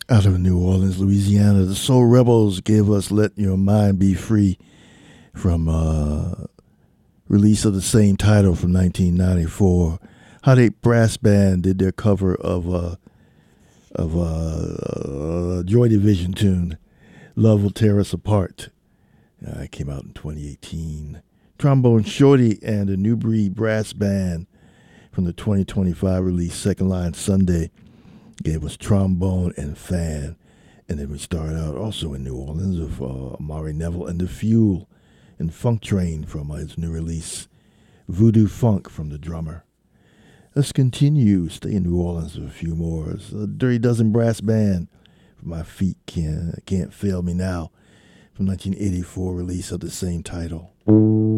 Out of New Orleans, Louisiana, the Soul Rebels gave us Let Your Mind Be Free from release of the same title from 1994. Hot 8 Brass Band did their cover of Joy Division tune, Love Will Tear Us Apart. It came out in 2018. Trombone Shorty and the New Breed Brass Band from the 2025 release Second Line Sunday gave us Trombone and Fan. And then we started out also in New Orleans with Amari Neville and The Fuel and Funk Train from his new release Voodoo Funk from the drummer. Let's continue. Stay in New Orleans for a few more. It's a Dirty Dozen Brass Band for My Feet Can't Fail Me Now from 1984 release of the same title.